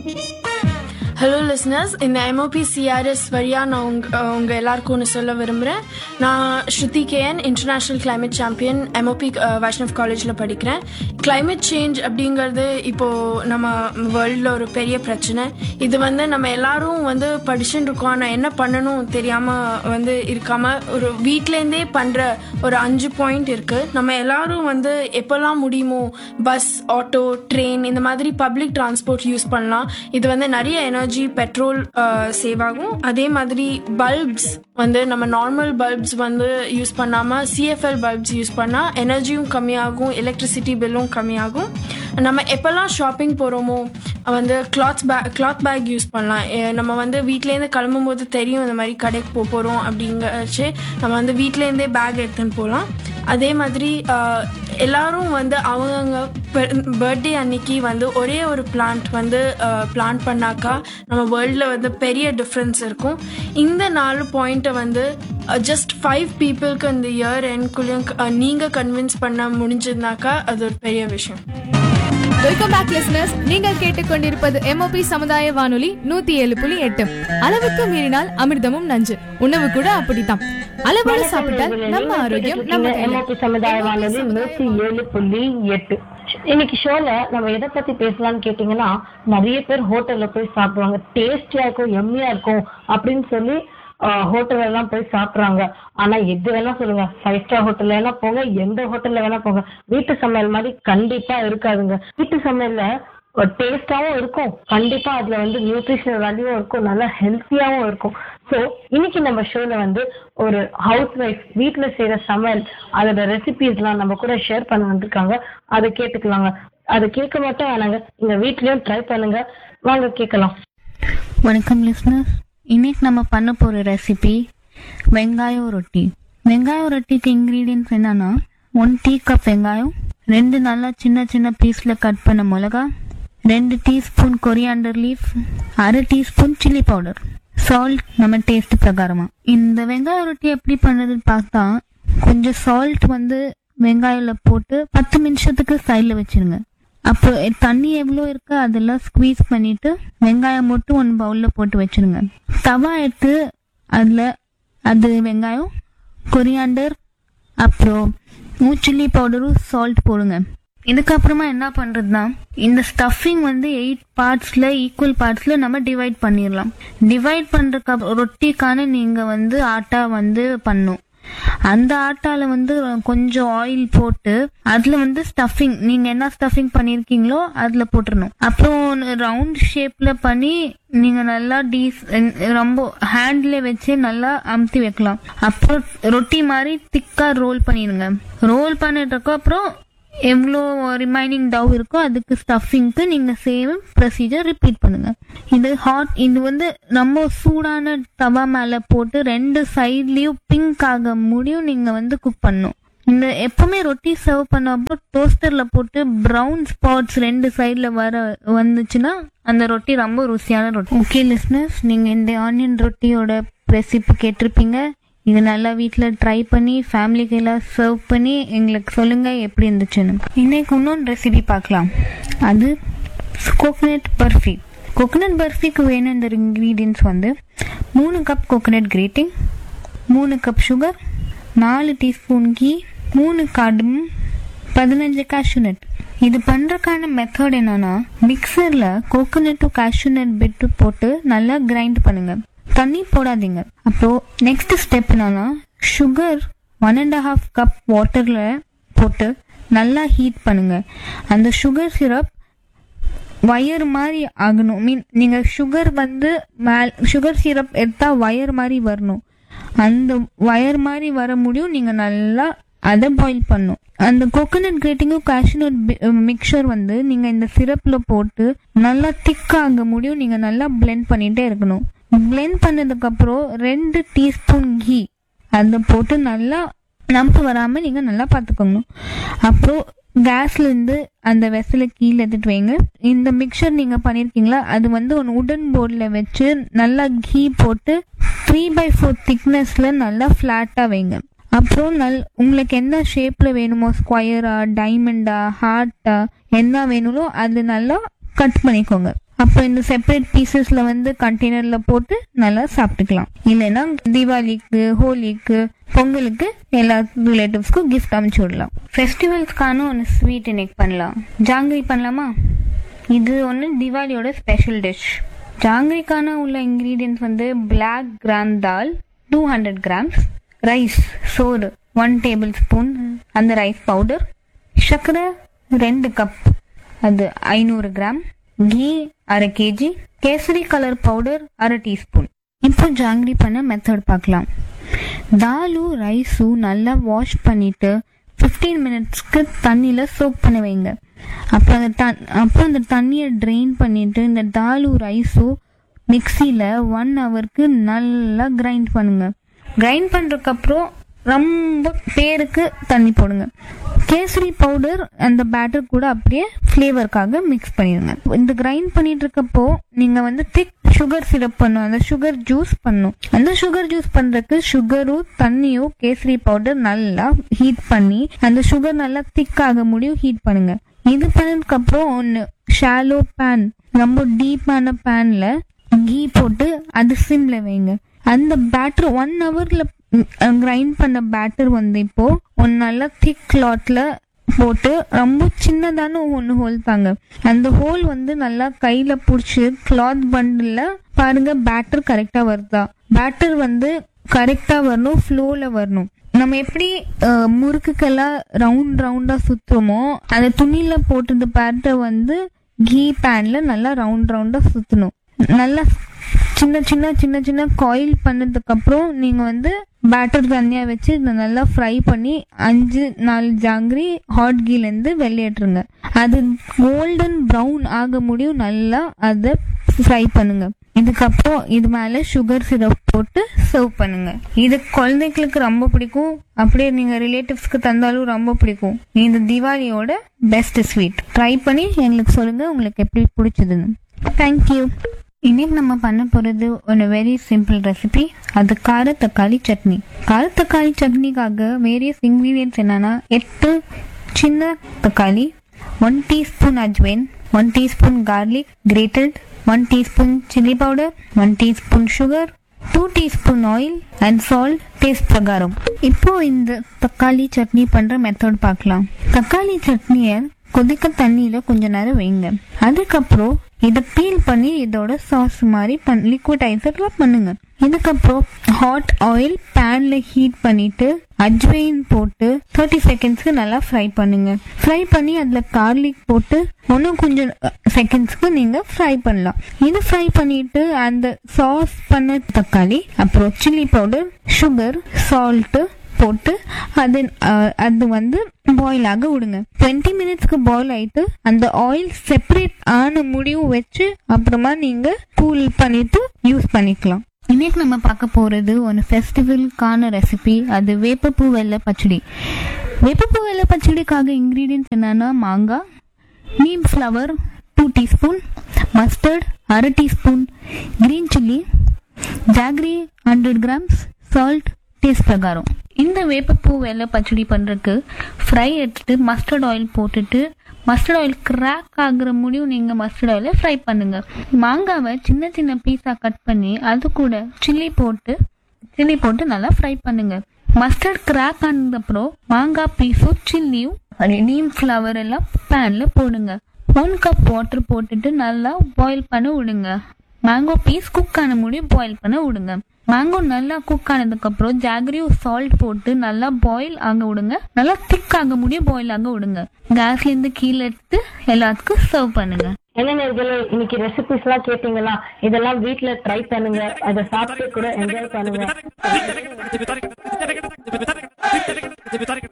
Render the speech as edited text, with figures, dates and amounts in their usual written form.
Hello listeners, இந்த MOP CRS வழியாக நான் உங்கள் எல்லாருக்கும் ஒன்று சொல்ல விரும்புகிறேன். நான் ஸ்ருதி KN, international climate champion, MOP Vaishnaw காலேஜில் படிக்கிறேன். கிளைமேட் சேஞ்ச் அப்படிங்கிறது இப்போது நம்ம வேர்ல்டில் ஒரு பெரிய பிரச்சனை. இது நம்ம எல்லாரும் படிச்சுட்டு இருக்கோம். ஆனால் என்ன பண்ணணும் தெரியாமல் இருக்காமல் ஒரு வீட்டிலேருந்தே பண்ணுற ஒரு 5 பாயிண்ட் இருக்குது. நம்ம எல்லாரும் எப்போல்லாம் முடியுமோ பஸ், ஆட்டோ, ட்ரெயின் இந்த மாதிரி பப்ளிக் டிரான்ஸ்போர்ட் யூஸ் பண்ணலாம். இது நிறைய எனர்ஜி, பெட்ரோல் சேவ் ஆகும். அதே மாதிரி பல்ப்ஸ் நம்ம நார்மல் பல்ப்ஸ் யூஸ் பண்ணாமல் CFL பல்ப்ஸ் யூஸ் பண்ணால் எனர்ஜியும் கம்மியாகும், எலக்ட்ரிசிட்டி பில்லும் கம்மியாகும். நம்ம எப்போல்லாம் ஷாப்பிங் போகிறோமோ கிளாத் பேக் யூஸ் பண்ணலாம். நம்ம வீட்டிலேருந்து கிளம்பும் போது தெரியும் இந்த மாதிரி கடைக்கு போகிறோம் அப்படிங்கச்சு நம்ம வீட்டிலேருந்தே பேக் எடுத்துன்னு போகலாம். அதே மாதிரி எல்லாரும் அவங்கவுங்க பர்த்டே அன்னைக்கு ஒரே ஒரு பிளான்ட் பண்ணாக்கா நம்ம வேர்ல்டில் பெரிய டிஃப்ரென்ஸ் இருக்கும். இந்த 4 பாயிண்ட்டை ஜஸ்ட் 5 பீப்புளுக்கு இந்த இயர் எண்ட்குள்ளேயும் நீங்கள் கன்வின்ஸ் பண்ண முடிஞ்சதுனாக்கா அது ஒரு பெரிய விஷயம். Welcome back listeners. நீங்கள் கேட்டுக்கொண்டிருப்பது MOP சமுதாய வானொலி 107.8. அளவுக்கு மீறினால் அமிர்தமும் நஞ்சு, உணவு கூட அப்படித்தான். அளவோடு சாப்பிட்டால் நம்ம ஆரோக்கியம் நம்ம MOP சமுதாய வானொலி 107.8. இன்னைக்கு ஷோல நம்ம எதை பத்தி பேசலாம்னு கேட்டீங்கன்னா, நிறைய பேர் ஹோட்டல்ல போய் சாப்பிடுவாங்க. டேஸ்டியா இருக்கும், எம்மியா இருக்கும் அப்படின்னு சொல்லி ஹோட்டல் எல்லாம் போய் சாப்பிடுறாங்க. ஆனா எது வேணா சொல்லுங்க, 5 ஸ்டார் ஹோட்டல்ல வேணா போங்க, எந்த ஹோட்டல்ல வேணா போங்க, வீட்டு சமையல் மாதிரி கண்டிப்பா இருக்காதுங்க. வீட்டு சமையல்ல டேஸ்டாவும் இருக்கும், கண்டிப்பா அதுல நியூட்ரிஷனல் வேல்யூவும் இருக்கும், நல்லா ஹெல்த்தியாவும் இருக்கும். ஸோ இன்னைக்கு நம்ம ஷோல ஒரு ஹவுஸ் ஒய்ஃப் வீட்டுல செய்யற சமையல் அதோட ரெசிபிஸ்லாம் நம்ம கூட ஷேர் பண்ண வந்திருக்காங்க. அதை கேட்டுக்கலாங்க. அதை கேட்க மட்டும் வேணாங்க, இங்க வீட்லயும் ட்ரை பண்ணுங்க. வாங்க கேட்கலாம். வணக்கம் லிஸ்னர்ஸ். இன்னைக்கு நம்ம பண்ண போகிற ரெசிபி வெங்காயம் ரொட்டி. வெங்காயம் ரொட்டிக்கு இன்க்ரீடியன்ட்ஸ் என்னன்னா, 1 டீ-கப் வெங்காயம், 2 நல்லா சின்ன சின்ன பீஸில் கட் பண்ண மிளகா, 2 teaspoon coriander leaf, 1/2 teaspoon chilli powder, salt நம்ம டேஸ்ட் பிரகாரமா. இந்த வெங்காய ரொட்டி எப்படி பண்ணுறதுன்னு பார்த்தா, கொஞ்சம் சால்ட் வெங்காயில போட்டு 10 நிமிஷத்துக்கு சைடில் வச்சிருங்க. அப்போ தண்ணி எவ்வளோ இருக்கு அதெல்லாம் ஸ்குவீஸ் பண்ணிட்டு வெங்காயம் மட்டும் 1 பவுல்ல போட்டு வச்சிருங்க. தவா எடுத்து அது வெங்காயம், கொரியாண்டர், அப்புறம் சில்லி பவுடரும் சால்ட் போடுங்க. இதுக்கப்புறமா என்ன பண்றதுன்னா, இந்த ஸ்டஃபிங் 8 பார்ட்ஸ்ல ஈக்குவல் பார்ட்ஸ்ல நம்ம டிவைட் பண்ணிடலாம். டிவைட் பண்றதுக்கு ரொட்டிக்கான நீங்க ஆட்டா பண்ணும். அந்த ஆட்டால கொஞ்சம் ஆயில் போட்டு அதுல ஸ்டஃபிங் நீங்க என்ன ஸ்டஃபிங் பண்ணிருக்கீங்களோ அதுல போட்டுறணும். அப்புறம் ரவுண்ட் ஷேப்ல பண்ணி நீங்க நல்லா ரொம்ப ஹேண்ட்ல வச்சு நல்லா அமுத்தி வைக்கலாம். அப்புறம் ரொட்டி மாதிரி திக்கா ரோல் பண்ணிடுங்க. ரோல் பண்ணிட்டு அப்புறம் எவ்வளோ ரிமைனிங் டவ் இருக்கோ அதுக்கு ஸ்டஃபிங்க்கு நீங்க சேம் ப்ரொசீஜர் ரிப்பீட் பண்ணுங்க. இது ரொம்ப சூடான தவா மேல போட்டு 2 சைட்லயும் பிங்க் ஆக முடியும் நீங்க குக் பண்ணும். இந்த எப்பவுமே ரொட்டி சர்வ் பண்ணப்போ டோஸ்டர்ல போட்டு ப்ரௌன் ஸ்பாட்ஸ் 2 சைட்ல வந்துச்சுன்னா அந்த ரொட்டி ரொம்ப ருசியான ரொட்டி. ஓகே லிஸ்னர்ஸ், நீங்க இந்த ஆனியன் ரொட்டியோட ரெசிபி கேட்டிருப்பீங்க. இது நல்லா வீட்டில் ட்ரை பண்ணி ஃபேமிலிக்கு எல்லாம் சர்வ் பண்ணி எங்களுக்கு சொல்லுங்க எப்படி இருந்துச்சுன்னு. இன்னைக்கு இன்னொன்று ரெசிபி பார்க்கலாம். அது கோகனட் பர்ஃபி. கோகனட் பர்ஃபிக்கு வேணும் இந்த ingredients 3 cup coconut grating, 3 cup sugar, 4 teaspoon key, 3 cardamom, 15 cashew nut. இது பண்றதுக்கான மெத்தட் என்னன்னா, மிக்சர்ல கோகனட்டும் கேஷ்யூநட் பிட்டு போட்டு நல்லா கிரைண்ட் பண்ணுங்க, தண்ணி போடாதீங்க. அப்புறம் நெக்ஸ்ட் ஸ்டெப் என்னன்னா, சுகர் 1.5 கப் வாட்டர்ல போட்டு நல்லா ஹீட் பண்ணுங்க. அந்த சுகர் சிரப் வயர் மாதிரி ஆகணும். நீங்க சுகர் சுகர் சிரப் எடுத்தா வயர் மாதிரி வரணும். அந்த வயர் மாதிரி வர முடியும். நீங்க நல்லா அதை பாயில் பண்ணும். அந்த கோகனட் கிரேட்டிங்கும் கேஷ்யூநட் மிக்சர் நீங்க இந்த சிரப்ல போட்டு நல்லா திக் ஆக முடியும். நீங்க நல்லா பிளெண்ட் பண்ணிட்டே இருக்கணும். பிளெண்ட் பண்ணதுக்கு அப்புறம் 2 டீஸ்பூன் கீ அதை போட்டு நல்லா நம்பு வராம நீங்க நல்லா பார்த்துக்கணும். அப்புறம் கேஸ்ல இருந்து அந்த வெசல கீழே எடுத்துட்டு வைங்க. இந்த மிக்சர் நீங்க பண்ணிருக்கீங்களா அது ஒரு உடன் போர்ட்ல வச்சு நல்லா கீ போட்டு 3/4 திக்னஸ்ல நல்லா ஃபிளாட்டா வைங்க. அப்புறம் உங்களுக்கு என்ன ஷேப்ல வேணுமோ, ஸ்கொயரா, டைமண்டா, ஹார்ட்டா, என்ன வேணுமோ அது நல்லா கட் பண்ணிக்கோங்க. அப்போ இந்த செப்பரேட் பீசஸ்ல வந்து கண்டெய்னர்ல போட்டு நல்லா சாப்பிட்டுக்கலாம். இல்லைன்னா தீபாவளிக்கு, ஹோலிக்கு, பொங்கலுக்கு எல்லா ரிலேட்டிவ்ஸ்க்கும் கிஃப்ட் அனுப்பிச்சு விடலாம். ஃபெஸ்டிவல்ஸ்க்கான ஒன்று ஸ்வீட் இன்னைக்கு பண்ணலாம். ஜாங்கிரி பண்ணலாமா? இது ஒன்று தீபாவளியோட ஸ்பெஷல் டிஷ். ஜாங்கிரிக்கான உள்ள இன்க்ரீடியன்ட்ஸ் வந்து பிளாக் கிராம் தால் 200 grams, ரைஸ் சோறு 1 tablespoon, அந்த ரைஸ் பவுடர், சர்க்கரை 2 கப் அது 500 gram, key 1/2 kg, kesari colour powder 1/2 teaspoon. இப்போ ஜாங்கிரி பண்ண மெத்தட் பார்க்கலாம். தாலும் ரைஸும் நல்லா வாஷ் பண்ணிட்டு 15 minutesக்கு தண்ணியில் சோக் பண்ண வைங்க. அப்புறம் அந்த தண்ணியை ட்ரெயின் பண்ணிட்டு இந்த தாலும் ரைஸும் மிக்சியில் 1 hourக்கு நல்லா கிரைண்ட் பண்ணுங்க. கிரைண்ட் பண்ணுறதுக்கப்புறம் ரொம்ப பேருக்கு தண்ணி போடுங்க. கேசரி பவுடர் அந்த பேட்டர் கூட அப்படியே ஃப்ளேவருக்காக மிக்ஸ் பண்ணிடுங்க. இந்த கிரைண்ட் பண்ணிட்டு இருக்கப்போ நீங்கள் வந்து திக் சுகர் சிரப் பண்ணும், அந்த சுகர் ஜூஸ் பண்ணும். அந்த சுகர் ஜூஸ் பண்ணுறதுக்கு சுகரும் தண்ணியும் கேசரி பவுடர் நல்லா ஹீட் பண்ணி அந்த சுகர் நல்லா திக்காக முடியும் ஹீட் பண்ணுங்க. இது பண்ணதுக்கப்புறம் ஒன்று ஷாலோ பேன், ரொம்ப டீப்பான பேனில் கீ போட்டு அது சிம்ல வைங்க. அந்த பேட்டர் 1 hourல கிரைண்ட் பண்ண பேட்டர் வந்து இப்போ ஒன்று நல்லா திக் கிளாத்ல போட்டு ரொம்ப சின்னதான ஒன்று ஹோல் தாங்க. அந்த ஹோல் வந்து நல்லா கையில பிடிச்சி கிளாத் பண்டில் பாருங்க பேட்டர் கரெக்டா வருதா. பேட்டர் வந்து கரெக்டா வரணும், ஃப்ளோல வரணும். நம்ம எப்படி முறுக்குக்கெல்லாம் ரவுண்டா சுத்துறோமோ அந்த துணியில போட்டு பேட்டர் வந்து கீ பேன்ல நல்லா ரவுண்டா சுத்தணும். நல்லா சின்ன காயில் பண்ணதுக்கு அப்புறம் நீங்க வந்து பேட்டர் தனியா வச்சு இதை நல்லா ஃப்ரை பண்ணி 5-4 ஜாங்கிரி ஹாட் கீல இருந்து வெளியேற்றுங்க. அது கோல்டன் ப்ரௌன் ஆக முடியும் நல்லா அதை ஃப்ரை பண்ணுங்க. இதுக்கப்புறம் இது மேல சுகர் சிரப் போட்டு சர்வ் பண்ணுங்க. இது குழந்தைகளுக்கு ரொம்ப பிடிக்கும், அப்படியே நீங்க ரிலேட்டிவ்ஸ்க்கு தந்தாலும் ரொம்ப பிடிக்கும். இந்த தீபாவளியோட பெஸ்ட் ஸ்வீட். ட்ரை பண்ணி எங்களுக்கு சொல்லுங்க உங்களுக்கு எப்படி பிடிச்சதுன்னு. தேங்க்யூ. இன்னைக்கு நம்ம பண்ண போகிறது ஒரு வெரி சிம்பிள் ரெசிபி. அது கார தக்காளி சட்னி. கார தக்காளி சட்னிக்காக வேரியஸ் இன்க்ரீடியன்ட்ஸ் என்னன்னா 8 சின்ன தக்காளி, 1 teaspoon ajwain, 1 teaspoon garlic grated, 1 teaspoon chili powder, 1 teaspoon sugar, 2 teaspoon oil and salt taste பிரகாரம். இப்போ இந்த தக்காளி சட்னி பண்ற மெத்தட் பார்க்கலாம். தக்காளி சட்னியை கொதிக்க தண்ணியில கொஞ்ச நேரம் வைங்க. அதுக்கப்புறம் இதை பீல் பண்ணி இதோட சாஸ் மாதிரி லிக்விடைசர்ல பண்ணுங்க. இதுக்கப்புறம் ஹாட் ஆயில் பேன்ல ஹீட் பண்ணிட்டு அஜ்வைன் போட்டு 30 secondsக்கு நல்லா ஃப்ரை பண்ணுங்க. ஃப்ரை பண்ணி அதுல கார்லிக் போட்டு இன்னும் கொஞ்சம் செகண்ட்ஸ்க்கு நீங்க ஃப்ரை பண்ணலாம். இது ஃப்ரை பண்ணிட்டு அந்த சாஸ் பண்ண தக்காளி, அப்புறம் சில்லி பவுடர், சுகர், சால்ட் போட்டு அது வந்து பாயில் ஆக விடுங்க. 20 minutesக்கு பாயில் ஆயிட்டு அந்த ஆயில் செப்பரேட் ஆன முடிவு வச்சு அப்புறமா நீங்க கூல் பண்ணிட்டு யூஸ் பண்ணிக்கலாம். இன்னைக்கு நம்ம பார்க்க போறது ஒரு ஃபெஸ்டிவலுக்கான ரெசிபி. அது வேப்பப்பூ வெள்ளை பச்சடி. வேப்பப்பூ வெள்ளை பச்சடிக்காக இன்கிரீடியன்ஸ் என்னன்னா மாங்காய், neem flower 2 teaspoon, mustard 1/2 teaspoon, green chilli, jaggery 100 grams, salt taste பிரகாரம். இந்த வேப்பப்பூ வெள்ளை பச்சடி பண்றதுக்கு ஃப்ரை எடுத்துட்டு மஸ்டர்ட் ஆயில் போட்டுட்டு மஸ்டர்ட் ஆயில் கிராக் ஆகுற முடியும் நீங்க மஸ்டர்ட் ஆயில ஃப்ரை பண்ணுங்க. மாங்காவை சின்ன சின்ன பீஸா கட் பண்ணி அது கூட சில்லி போட்டு நல்லா ஃப்ரை பண்ணுங்க. மஸ்டர்ட் கிராக் ஆனது அப்புறம் மாங்காய் பீஸும் சில்லியும் நீம் ஃப்ளவர் எல்லாம் பேன்ல போடுங்க. 1 cup வாட்டர் போட்டுட்டு நல்லா பாயில் பண்ண விடுங்க. மேங்கோ பீஸ் குக் ஆன முடியும் பாயில் பண்ண விடுங்க. மேங்கோ நல்லா குக் ஆனதுக்கு அப்புறம் ஜாகரியும் சால்ட் போட்டு நல்லா பாயில் ஆக விடுங்க. நல்லா திக் ஆக முடியும் பாயில் ஆக விடுங்க. கேஸ்ல இருந்து கீழே எடுத்து எல்லாத்துக்கும் சர்வ் பண்ணுங்க. என்ன இன்னைக்கு ரெசிபிஸ் எல்லாம் கேட்டீங்களா? இதெல்லாம் வீட்டுல ட்ரை பண்ணுங்க. அதை சாப்பிட்டு கூட என்ஜாய் பண்ணுங்க.